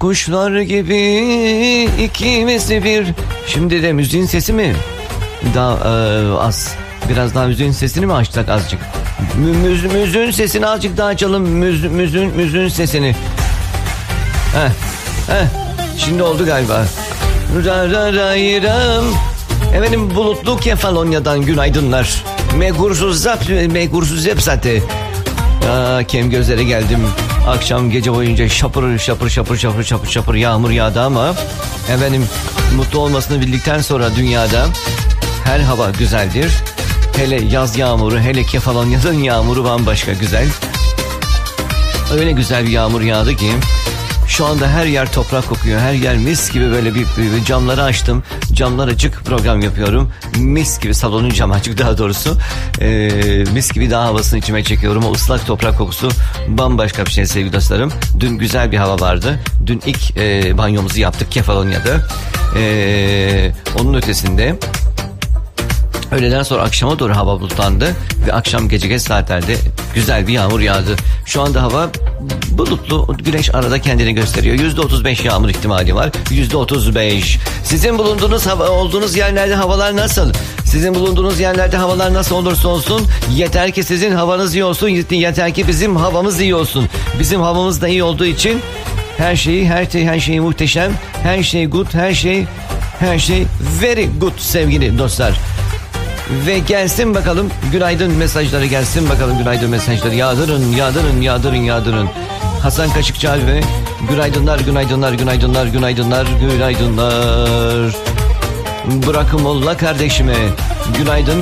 Kuşlar gibi ikimiz bir. Şimdi de müziğin sesi mi? Daha az. Biraz daha müziğin sesini mi açsak azıcık? Müziğin sesini azıcık daha açalım. Müziğin sesini. Şimdi oldu galiba. Efendim, bulutlu Kefalonya'dan günaydınlar. Megursuz hepsate. Kem gözlere geldim. Akşam gece boyunca şapır yağmur yağdı ama efendim, mutlu olmasını bildikten sonra dünyada her hava güzeldir. Hele yaz yağmuru, hele Kefalonya'nın yağmuru bambaşka güzel. Öyle güzel bir yağmur yağdı ki şu anda her yer toprak kokuyor. Her yer mis gibi, böyle bir camları açtım. Camlar açık, program yapıyorum. Mis gibi, salonun camı açık daha doğrusu. Mis gibi dağ havasını içime çekiyorum. O ıslak toprak kokusu bambaşka bir şey sevgili dostlarım. Dün güzel bir hava vardı. Dün ilk banyomuzu yaptık Kefalonya'da. Onun ötesinde öğleden sonra akşama doğru hava bulutlandı ve akşam gece geç saatlerde güzel bir yağmur yağdı. Şu anda hava bulutlu, güneş arada kendini gösteriyor. %35 yağmur ihtimali var. %35. Sizin olduğunuz yerlerde havalar nasıl? Sizin bulunduğunuz yerlerde havalar nasıl olursa olsun, yeter ki sizin havanız iyi olsun, yeter ki bizim havamız iyi olsun. Bizim havamız da iyi olduğu için her şey muhteşem, her şey good, her şey very good sevgili dostlar. Ve gelsin bakalım günaydın mesajları, gelsin bakalım günaydın mesajları. Yağdırın. Hasan Kaşıkçıal ve günaydınlar. Bırakın Molla kardeşime. Günaydın.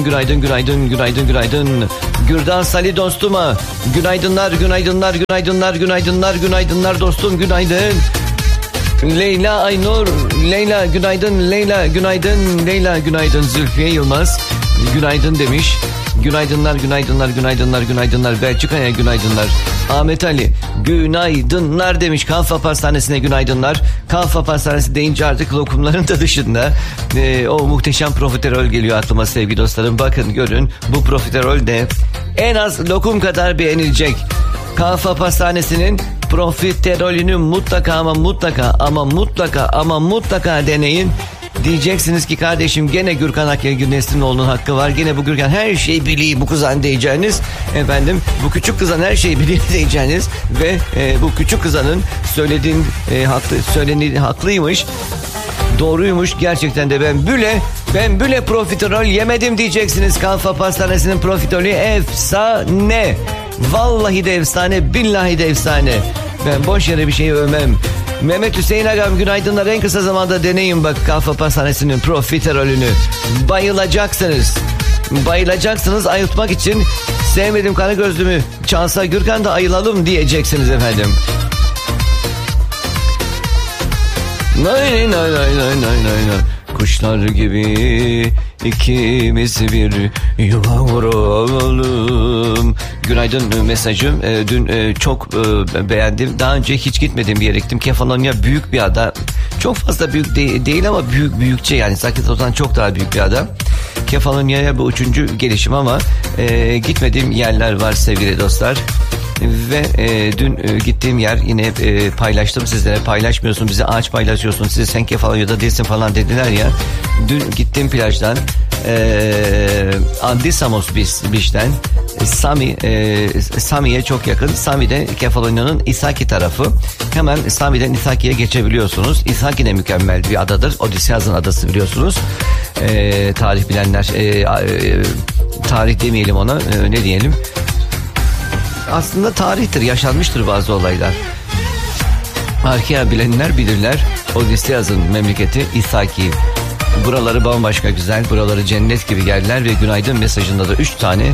Gürdan Salih dostuma. Günaydınlar dostum, günaydın. Leyla Aynur, günaydın. Leyla günaydın. Zülfiye Yılmaz günaydın demiş. Günaydınlar. Belçika'ya günaydınlar. Ahmet Ali günaydınlar demiş. Kalfa Pastanesi'ne günaydınlar. Kalfa Pastanesi deyince artık lokumların da dışında o muhteşem profiterol geliyor aklıma sevgili dostlarım. Bakın, görün, bu profiterol de en az lokum kadar beğenilecek. Kalfa Pastanesi'nin profiterolünü mutlaka deneyin. Diyeceksiniz ki kardeşim, gene Gürkan Akgül Neslinoğlu'nun hakkı var. Gene bu Gürkan her şeyi biliyor bu kızan diyeceğiniz. Efendim, bu küçük kızan her şeyi biliyor diyeceğiniz. Ve bu küçük kızanın söylediği haklıymış. Doğruymuş gerçekten de, ben böyle profiterol yemedim diyeceksiniz. Kalfa Pastanesi'nin profiterolü efsane. Vallahi de efsane, billahi de efsane. Ben boş yere bir şey övmem. Mehmet Hüseyin Agam günaydınlar. En kısa zamanda deneyin bak Kalfa Pastanesi'nin profiterolünü. Bayılacaksınız. Ayıltmak için sevmedim kanı gözlümü çalsa Gürkan da ayılalım diyeceksiniz efendim. Nay. Kuşlar gibi ikimiz bir yuva vuralım. Günaydın mesajım. Dün çok beğendim. Daha önce hiç gitmedim bir yere gittim. Kefalonya büyük bir ada. Çok fazla büyük değil ama büyükçe, yani Zakynthos'tan çok daha büyük bir ada. Kefalonya'ya bu 3. gelişim ama gitmediğim yerler var sevgili dostlar. Ve dün gittiğim yer yine paylaştım sizlere. Paylaşmıyorsun, bize ağaç paylaşıyorsun, size sen Kefalonya'da değilsin falan dediler ya. Dün gittiğim plajdan Andisamos Beach'ten Sami'ye çok yakın. Sami'de Kefalonya'nın İsaki tarafı. Hemen Sami'den İsaki'ye geçebiliyorsunuz. İsaki de mükemmel bir adadır. Odysseus'un adası biliyorsunuz. Tarih bilenler tarih demeyelim ona, ne diyelim? Aslında tarihtir, yaşanmıştır bazı olaylar. Arkeya bilenler bilirler. Odysseus'un memleketi İsaki. Buraları bambaşka güzel, buraları cennet gibi yerler ve günaydın mesajında da 3 tane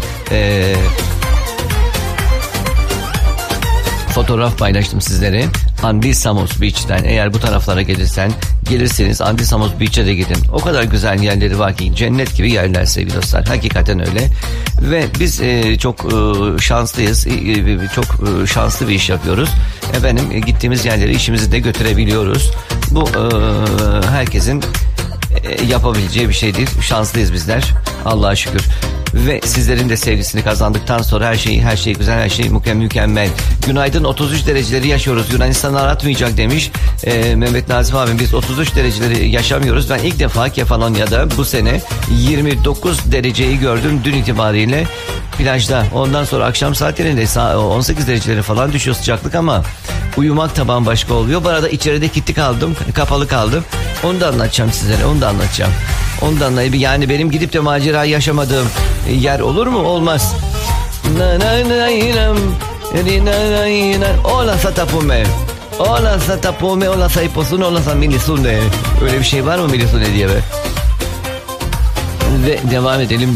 fotoğraf paylaştım sizlere. Andisamos Beach'ten, eğer bu taraflara gelirseniz Andisamos Beach'e de gidin. O kadar güzel yerleri var ki, cennet gibi yerler sevgili dostlar. Hakikaten öyle. Ve biz çok şanslıyız. Çok şanslı bir iş yapıyoruz. Efendim, gittiğimiz yerleri işimizi de götürebiliyoruz. Bu herkesin yapabileceği bir şey değil. Şanslıyız bizler. Allah'a şükür. ve sizlerin de sevgisini kazandıktan sonra her şey güzel, her şey mükemmel. Günaydın, 33 dereceleri yaşıyoruz. Yunanistan aratmayacak demiş Mehmet Nazif abim. Biz 33 dereceleri yaşamıyoruz. Ben ilk defa Kefalonya'da bu sene 29 dereceyi gördüm dün itibariyle plajda. Ondan sonra akşam saatlerinde 18 dereceleri falan düşüyor sıcaklık ama uyumak da bambaşka oluyor. Bu arada içeride kilitli kaldım, kapalı kaldım. Onu da anlatacağım sizlere, onu da anlatacağım. Yani benim gidip de macera yaşamadığım yer olur mu? Olmaz. Ola satapume. Ola satapume, ola sayposune, ola samilisune. Öyle bir şey var mı milisune diye be? Ve devam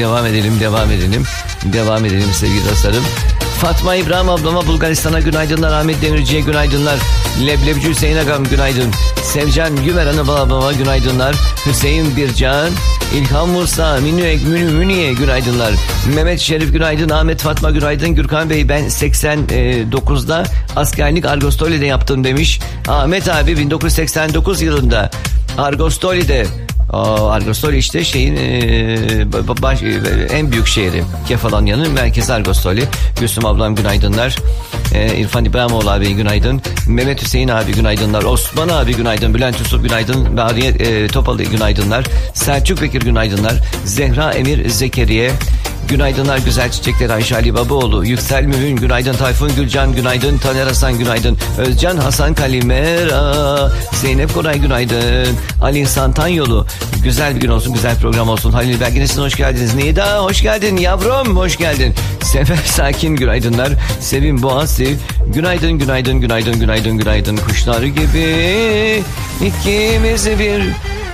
edelim sevgili dostlarım. Fatma İbrahim ablama Bulgaristan'a günaydınlar. Ahmet Demirci'ye günaydınlar. Leblebci Hüseyin Agam günaydın. Sevcan Gümer Hanım ablama günaydınlar. Hüseyin Bircan, İlhan Musa, Münü'ye günaydınlar. Mehmet Şerif günaydın. Ahmet Fatma günaydın. Gürkan Bey ben 89'da askerlik Argostoli'de yaptım demiş. Ahmet abi 1989 yılında Argostoli'de. Argostoli işte en büyük şehri. Kefalonya'nın merkezi Argostoli. Gülsüm ablam günaydınlar. İrfan İbrahimoğlu abi günaydın. Mehmet Hüseyin abi günaydınlar. Osman abi günaydın. Bülent Yusuf günaydın. Bariye Topalı günaydınlar. Selçuk Bekir günaydınlar. Zehra Emir Zekeriye günaydınlar. Güzel Çiçekler Ayşe Ali Babaoğlu. Yüksel Mühün günaydın. Tayfun Gülcan günaydın. Taner Hasan günaydın. Özcan Hasan Kalimera. Zeynep Koray günaydın. Ali İhsan Tanyolu. Güzel bir gün olsun, güzel program olsun. Halil Belgin'e hoş geldiniz. Nida hoş geldin yavrum, hoş geldin. Sefer Sakin günaydınlar. Sevim Boğaziçi günaydın. Kuşlar gibi ikimiz bir